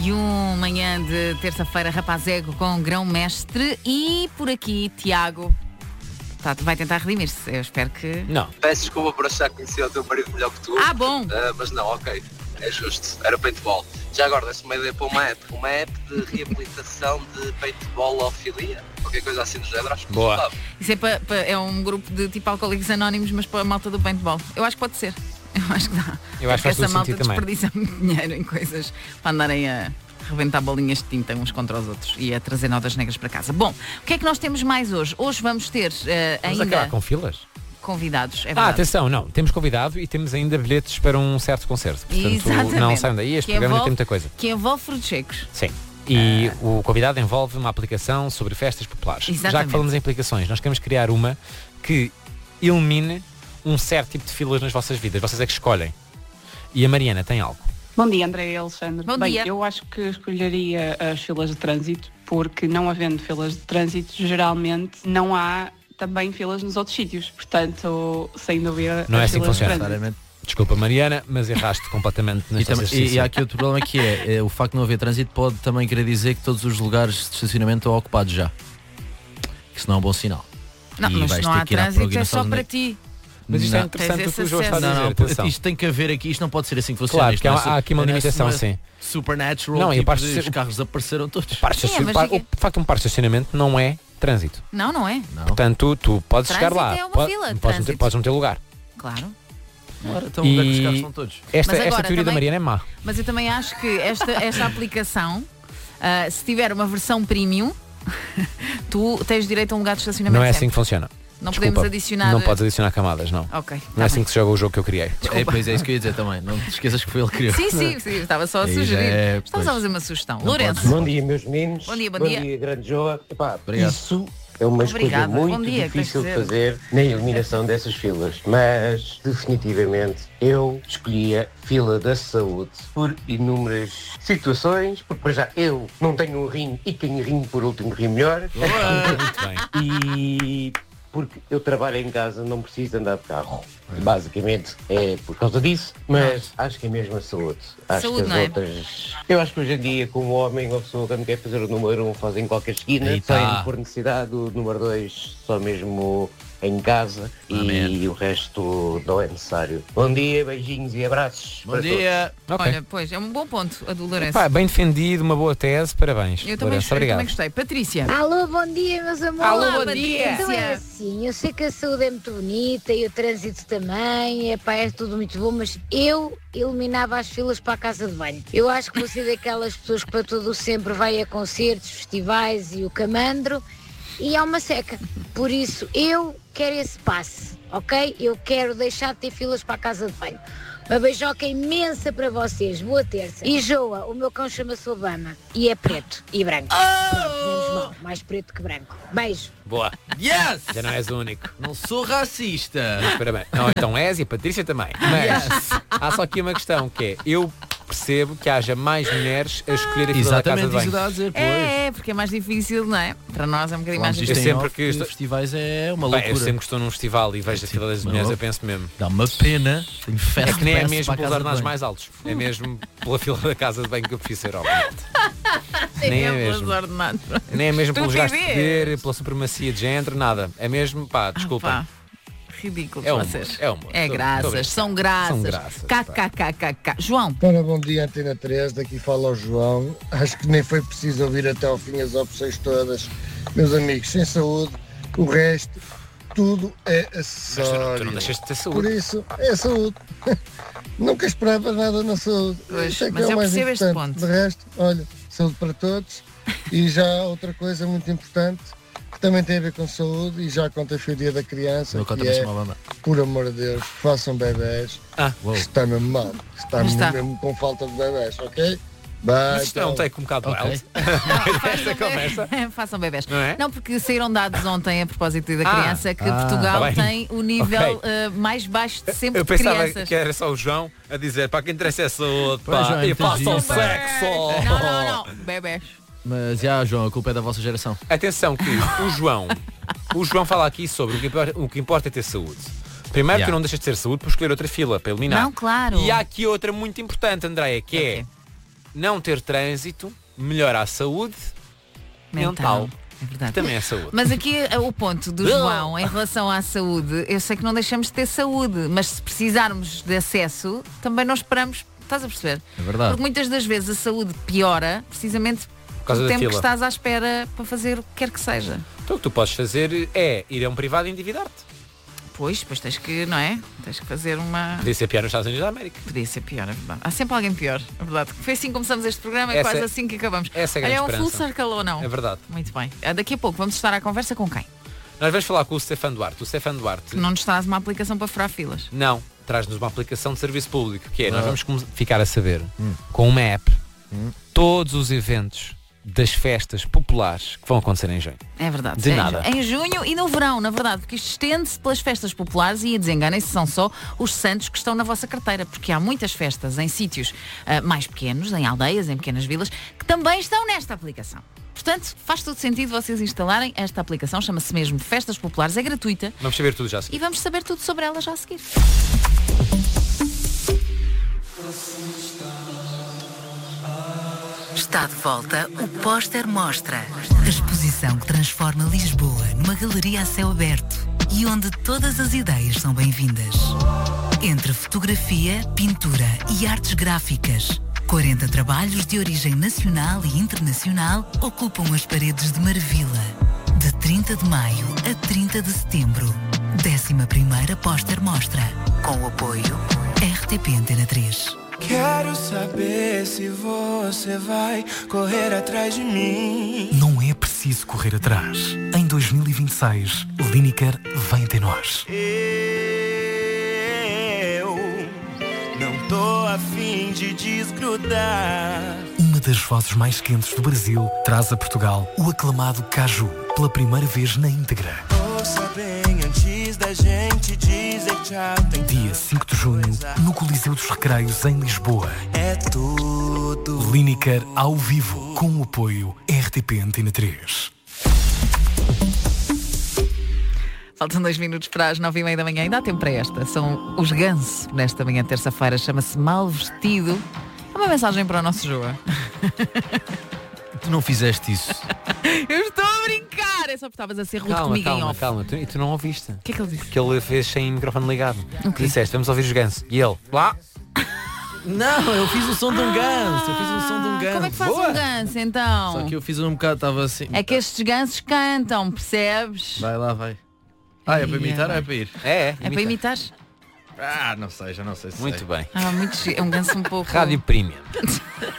E um manhã de terça-feira, rapazego com grão-mestre. E por aqui, Tiago vai tentar redimir-se. Eu espero que... Não. Peço desculpa por achar que conhecia o teu marido melhor que tu. Ah, bom. Mas não, ok. É justo. Era paintball. Já agora, desse uma ideia para uma app. Uma app de reabilitação de paintballofilia. Qualquer coisa assim do género. Acho que boa. gostava. Isso é um grupo de tipo alcoólicos anónimos, mas para a malta do paintball. Eu acho que pode ser. Eu acho que dá. Eu acho que faz essa todo malta sentido também. desperdiça muito dinheiro em coisas para andarem a rebentar bolinhas de tinta uns contra os outros e a trazer notas negras para casa. Bom, o que é que nós temos mais hoje? Hoje vamos ter Vamos ainda acabar com filas? convidados, é verdade. Atenção, não. Temos convidado e temos ainda bilhetes para um certo concerto. Portanto, Exatamente. não saiam daí. Este Que programa envolve- tem muita coisa. Que envolve frutos secos. Sim. E o convidado envolve uma aplicação sobre festas populares. Já Exatamente. que falamos em aplicações, nós queremos criar uma que elimine um certo tipo de filas nas vossas vidas. Vocês é que escolhem. E a Mariana tem algo. Bom dia, André e Alexandre. Bom Bem, dia. eu acho que escolheria as filas de trânsito, porque não havendo filas de trânsito, geralmente não há também filas nos outros sítios. Portanto, sem dúvida, Não é as assim que filas de funciona. trânsito. Claramente. Desculpa, Mariana, mas erraste completamente neste exercício. E há aqui outro problema que é o facto de não haver trânsito pode também querer dizer que todos os lugares de estacionamento estão ocupados já. Que isso não é um bom sinal. Não, E mas vais não ter há que ir à trânsito, é programação só de- para ti. Mas isto é Não. interessante Tens o que o esse João está a acesso. dizer. Não, atenção. isto tem que haver aqui, isto não pode ser assim que funciona. Claro, Isto que não é há aqui uma não é limitação, uma sim. Supernatural, Não, e a tipo parte de de- os carros desapareceram todos. Sim, mas diga- O facto de um parque de estacionamento não é trânsito. Não é. Não. Portanto, tu podes Trânsito chegar lá. é uma fila, trânsito. Podes não ter lugar. Claro. Ora, então onde é que os carros estão todos? Esta Mas agora teoria da também- Mariana é má. Mas eu também acho que esta aplicação, se tiver uma versão premium, tu tens direito a um lugar de estacionamento Não é assim sempre. que funciona. Não Desculpa, podemos adicionar... Não podes adicionar camadas, não. Ok. Não tá é assim bem. que se joga o jogo que eu criei. Pois é isso que eu ia dizer também. Não te esqueças que foi ele que criou. Sim, estava só a Aí já sugerir. é, Estamos pois. a fazer uma sugestão. Não Lourenço. podes. Bom dia, meus meninos. Bom dia. grande Joa. Epá, Obrigado. isso é uma Obrigada. escolha Bom muito dia, difícil quer de dizer. fazer na eliminação dessas filas, mas definitivamente eu escolhia fila da saúde por inúmeras situações, porque para já eu não tenho um rim e quem rim por último rim melhor. Muito bem. E porque eu trabalho em casa, não preciso andar de carro. Basicamente é por causa disso, mas acho que é mesmo a saúde. Acho Saúde, que não as é? outras. Eu acho que hoje em dia, como homem, uma pessoa quando quer fazer o número 1 faz em qualquer esquina, Aí tá. sem por necessidade, o número 2 só mesmo em casa e o resto não é necessário. Bom dia, beijinhos e abraços. Bom para dia. Ok. Olha, pois, é um bom ponto, a do Lourenço. Pá, bem defendido, uma boa tese, parabéns. Eu também Lourenço, gostei, obrigado. Patrícia. Alô, bom dia, meus amores. Alô, bom Patrícia. Então é dia. assim, eu sei que a saúde é muito bonita e o trânsito também, é tudo muito bom, mas eu eliminava as filas para a casa de banho. Eu acho que vou ser daquelas pessoas que para tudo sempre vai a concertos, festivais e o camandro e há uma seca. Por isso, eu quero esse passe, ok? Eu quero deixar de ter filas para a casa de banho. Uma beijoca imensa para vocês. Boa terça. E Joa, o meu cão chama-se Obama e é preto e branco. Pronto, menos mal. Mais preto que branco. Beijo. Boa. Yes! Já não és o único. Não sou racista. Parabéns. Não, então és e a Patrícia também. Mas há só aqui uma questão que é, eu percebo que haja mais mulheres a escolher a fila da casa Exatamente de isso que banho. dá a dizer, pois. Porque é mais difícil, não é? Para nós é um bocadinho mais Falamos difícil. isto em sempre off, que estou- festivais é uma Bem, loucura. eu sempre que estou num festival e vejo a fila das Tipo, mulheres, não. eu penso mesmo. Dá uma pena. Tenho festa É que nem é pass mesmo para a pelos casa de ordenados banho. mais altos. É mesmo pela fila da casa de banho que eu prefiro ser, obviamente. Nem é pelos mesmo. ordenados. Nem é mesmo pelos gastos de Estupidez. poder, pela supremacia de género, nada. É mesmo, pá, desculpa. Pá, ridículos É humor, vocês. é humor. É Tô graças, brincando. são graças. São graças, pá. KKKKK. João, Ora, bom dia, Antena 3, daqui fala o João. Acho que nem foi preciso ouvir até ao fim as opções todas. Meus amigos, sem saúde, o resto, tudo é Mas tu acessório. não deixaste de ter Por saúde. isso, é saúde. Nunca esperava nada na saúde. Pois, Isso é que mas é o eu mais percebo este importante. ponto. De resto, olha, saúde para todos. E já outra coisa muito importante, que também tem a ver com saúde, e já conta foi o dia da criança, Meu que cota é, uma banda. por amor de Deus, façam bebés. Uou. Está mesmo mal. Está Está. mesmo com falta de bebés, ok? Bye, Isto é um take um bocado Ok. wild. Esta conversa. façam bebés. Não é? Não, porque saíram dados ontem a propósito do dia da Ah. criança que Ah. Portugal Tá bem. tem o nível Ok. mais baixo de sempre Eu de pensava crianças. que era só o João a dizer, pá, quem interessa é a saúde, Pois, pá, João, e entendi. façam Façam sexo. Não. Bebés. Mas já, João, a culpa é da vossa geração. Atenção que o João fala aqui sobre o que importa é ter saúde. Primeiro Yeah. que não deixas de ter saúde por escolher outra fila, para eliminar. Não, claro. E há aqui outra muito importante, Andréia, que é não ter trânsito melhora a saúde mental. É verdade. Também é saúde. Mas aqui o ponto do João em relação à saúde, eu sei que não deixamos de ter saúde, mas se precisarmos de acesso, também não esperamos, estás a perceber? É verdade. Porque muitas das vezes a saúde piora precisamente Por causa pelo da tempo que fila. estás à espera para fazer o que quer que seja. Então o que tu podes fazer é ir a um privado e endividar-te. Pois tens que, não é? Tens que fazer uma... Podia ser pior nos Estados Unidos da América. Podia ser pior, é verdade. Há sempre alguém pior, é verdade. Foi assim que começamos este programa, é Essa quase é- assim que acabamos. essa é a Olha, é grande um full esperança. circle ou não? É verdade. Muito bem. Daqui a pouco vamos estar à conversa com quem? Nós vamos falar com o Stefano Duarte. O Stefano Duarte Não nos traz uma aplicação para furar filas. não traz-nos uma aplicação de serviço público, que é, nós vamos ficar a saber, com uma app, todos os eventos das festas populares que vão acontecer em junho. É verdade. De nada. Em junho e no verão, na verdade, porque isto estende-se pelas festas populares e, desenganem-se, são só os santos que estão na vossa carteira, porque há muitas festas em sítios mais pequenos, em aldeias, em pequenas vilas, que também estão nesta aplicação. Portanto, faz todo sentido vocês instalarem esta aplicação, chama-se mesmo Festas Populares, é gratuita Vamos saber tudo já a seguir. e vamos saber tudo sobre ela já a seguir. Está de volta o Póster Mostra. A exposição que transforma Lisboa numa galeria a céu aberto e onde todas as ideias são bem-vindas. Entre fotografia, pintura e artes gráficas, 40 trabalhos de origem nacional e internacional ocupam as paredes de Marvila. De 30 de maio a 30 de setembro. 11ª Póster Mostra. Com o apoio RTP Antena 3. Quero saber se você vai correr atrás de mim. Não é preciso correr atrás. Em 2026, Lineker vem até nós. Eu não tô a fim de desgrudar. Uma das vozes mais quentes do Brasil traz a Portugal o aclamado Caju, pela primeira vez na íntegra. Ouça bem antes da gente dizer tchau. Tem Dia 5 de junho, no Coliseu dos Recreios, em Lisboa. é tudo. Lineker ao vivo, com o apoio RTP Antena 3. Faltam 2 minutos para as 9h30 da manhã, ainda há tempo para esta. São os Ganso, nesta manhã terça-feira, chama-se Mal Vestido. É uma mensagem para o nosso Joa. Tu não fizeste isso. Eu estou a brincar! É só porque estavas a ser rude comigo em off. Calma. E tu não ouviste. O que é que ele disse? Que ele fez sem microfone ligado. O quê? Disseste, vamos ouvir os Ganso. E ele, lá. Não, eu fiz o som de um ganso. Eu fiz o som de um ganso. Como é que faz um ganso, então? Só que eu fiz um bocado, estava assim. É que estes gansos cantam, percebes? Vai lá, vai. Ah, é para imitar ou é para ir? É É para imitar? Ah, não sei, já não sei se Muito sei. bem. Ah, muito giro. É um ganso um pouco... Rádio Premium.